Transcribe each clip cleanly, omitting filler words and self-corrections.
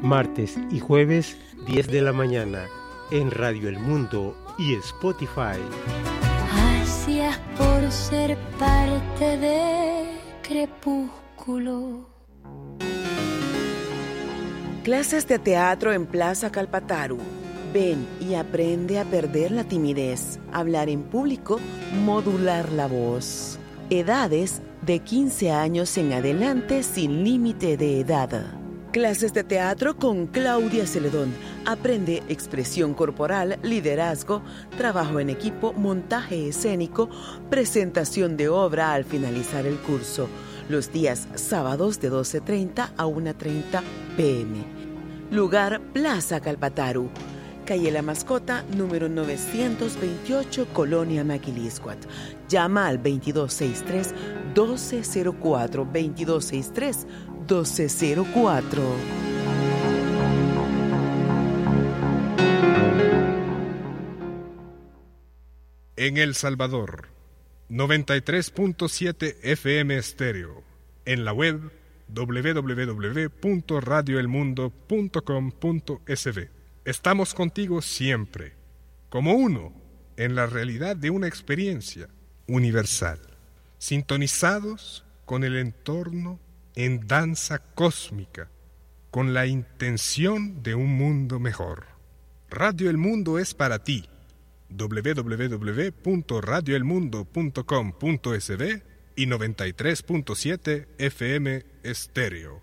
martes y jueves 10 de la mañana en Radio El Mundo y Spotify. Gracias por ser parte de Crepúsculo. Clases de teatro en Plaza Calpataru. Ven y aprende a perder la timidez, hablar en público, modular la voz. Edades de 15 años en adelante sin límite de edad. Clases de teatro con Claudia Celedón. Aprende expresión corporal, liderazgo, trabajo en equipo, montaje escénico, presentación de obra al finalizar el curso. Los días sábados de 12:30 a 1:30 p.m. Lugar Plaza Calpataru. Calle La Mascota, número 928, Colonia Maquiliscuat. Llama al 2263-1204, 2263-1204. En El Salvador, 93.7 FM Estéreo. En la web www.radioelmundo.com.sb. Estamos contigo siempre, como uno, en la realidad de una experiencia universal, sintonizados con el entorno en danza cósmica, con la intención de un mundo mejor. Radio El Mundo es para ti. www.radioelmundo.com.sb y 93.7 FM Estéreo.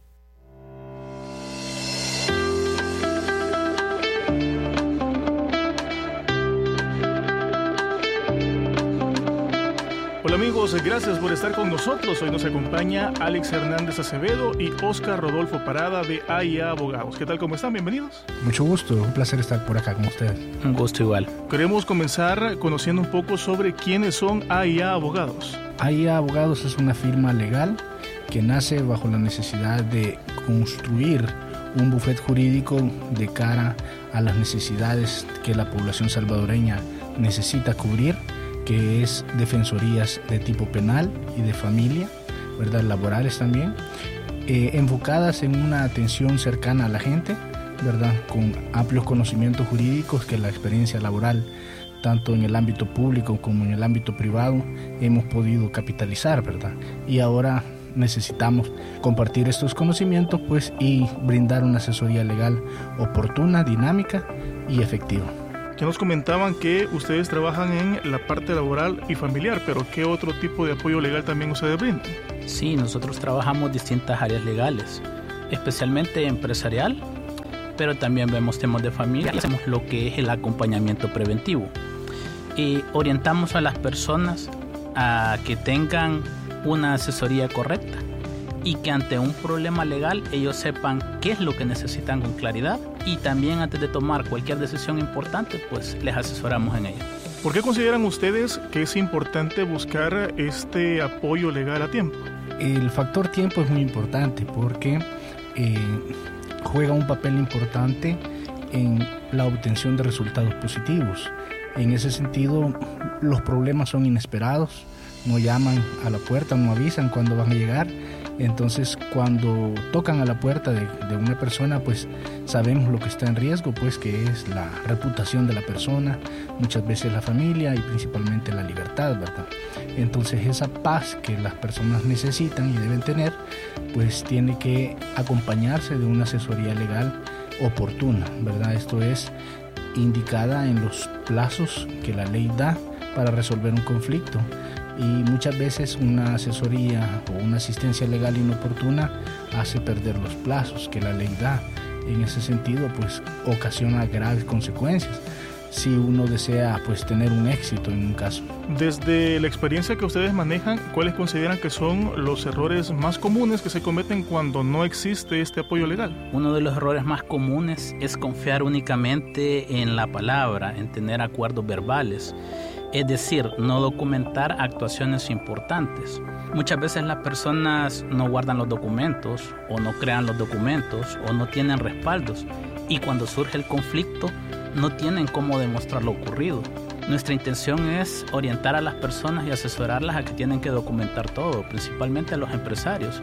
Hola amigos, gracias por estar con nosotros. Hoy nos acompaña Alex Hernández Acevedo y Oscar Rodolfo Parada de AIA Abogados. ¿Qué tal? ¿Cómo están? Bienvenidos. Mucho gusto, un placer estar por acá con ustedes. Un gusto igual. Queremos comenzar conociendo un poco sobre quiénes son AIA Abogados. AIA Abogados es una firma legal que nace bajo la necesidad de construir un bufete jurídico de cara a las necesidades que la población salvadoreña necesita cubrir, que es defensorías de tipo penal y de familia, ¿verdad? Laborales también, enfocadas en una atención cercana a la gente, ¿verdad? Con amplios conocimientos jurídicos que la experiencia laboral, tanto en el ámbito público como en el ámbito privado, hemos podido capitalizar, ¿verdad? Y ahora necesitamos compartir estos conocimientos, pues, y brindar una asesoría legal oportuna, dinámica y efectiva. Ya nos comentaban que ustedes trabajan en la parte laboral y familiar, pero ¿qué otro tipo de apoyo legal también ustedes brindan? Sí, nosotros trabajamos distintas áreas legales, especialmente empresarial, pero también vemos temas de familia y hacemos lo que es el acompañamiento preventivo. Y orientamos a las personas a que tengan una asesoría correcta y que ante un problema legal ellos sepan qué es lo que necesitan con claridad, y también antes de tomar cualquier decisión importante, pues les asesoramos en ella. ¿Por qué consideran ustedes que es importante buscar este apoyo legal a tiempo? El factor tiempo es muy importante porque juega un papel importante en la obtención de resultados positivos. En ese sentido, los problemas son inesperados, no llaman a la puerta, no avisan cuándo van a llegar. Entonces, cuando tocan a la puerta de una persona, pues sabemos lo que está en riesgo, pues que es la reputación de la persona, muchas veces la familia y principalmente la libertad, ¿verdad? Entonces, esa paz que las personas necesitan y deben tener, pues tiene que acompañarse de una asesoría legal oportuna, ¿verdad? Esto es indicada en los plazos que la ley da para resolver un conflicto. Y muchas veces una asesoría o una asistencia legal inoportuna hace perder los plazos que la ley da. En ese sentido, pues ocasiona graves consecuencias si uno desea, pues, tener un éxito en un caso. Desde la experiencia que ustedes manejan, ¿cuáles consideran que son los errores más comunes que se cometen cuando no existe este apoyo legal? Uno de los errores más comunes es confiar únicamente en la palabra, en tener acuerdos verbales. Es decir, no documentar actuaciones importantes. Muchas veces las personas no guardan los documentos, o no crean los documentos, o no tienen respaldos, y cuando surge el conflicto no tienen cómo demostrar lo ocurrido. Nuestra intención es orientar a las personas y asesorarlas a que tienen que documentar todo, principalmente a los empresarios,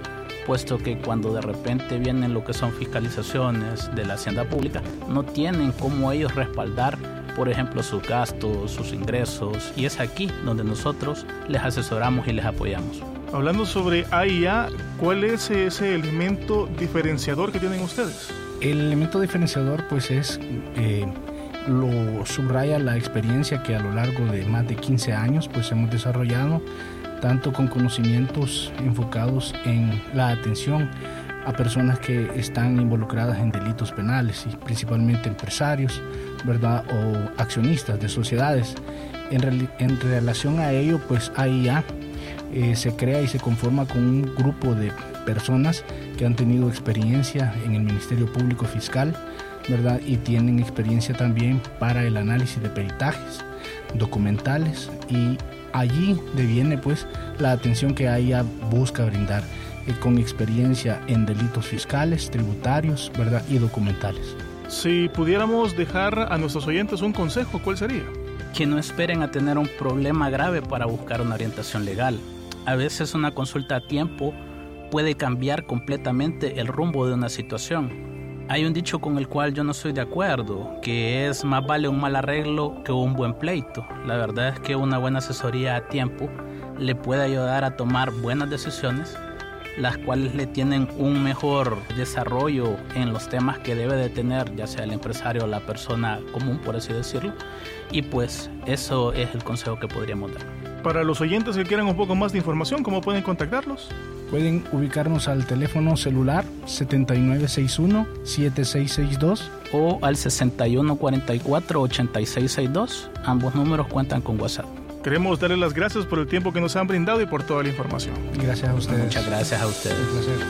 puesto que cuando de repente vienen lo que son fiscalizaciones de la hacienda pública, no tienen cómo ellos respaldar, por ejemplo, sus gastos, sus ingresos, y es aquí donde nosotros les asesoramos y les apoyamos. Hablando sobre AIA, ¿cuál es ese elemento diferenciador que tienen ustedes? El elemento diferenciador pues es, lo subraya la experiencia que a lo largo de más de 15 años pues hemos desarrollado, tanto con conocimientos enfocados en la atención a personas que están involucradas en delitos penales, y principalmente empresarios, ¿verdad?, o accionistas de sociedades. En relación a ello, pues AIA se crea y se conforma con un grupo de personas que han tenido experiencia en el Ministerio Público Fiscal, ¿verdad?, y tienen experiencia también para el análisis de peritajes documentales, y allí deviene pues la atención que AIA busca brindar, con experiencia en delitos fiscales, tributarios, ¿verdad?, y documentales. Si pudiéramos dejar a nuestros oyentes un consejo, ¿cuál sería? Que no esperen a tener un problema grave para buscar una orientación legal. A veces una consulta a tiempo puede cambiar completamente el rumbo de una situación. Hay un dicho con el cual yo no estoy de acuerdo, que es más vale un mal arreglo que un buen pleito. La verdad es que una buena asesoría a tiempo le puede ayudar a tomar buenas decisiones, las cuales le tienen un mejor desarrollo en los temas que debe de tener, ya sea el empresario o la persona común, por así decirlo. Y pues eso es el consejo que podríamos dar. Para los oyentes que quieran un poco más de información, ¿cómo pueden contactarlos? Pueden ubicarnos al teléfono celular 7961-7662 o al 6144-8662. Ambos números cuentan con WhatsApp. Queremos darles las gracias por el tiempo que nos han brindado y por toda la información. Gracias a ustedes. Muchas gracias a ustedes. Un placer.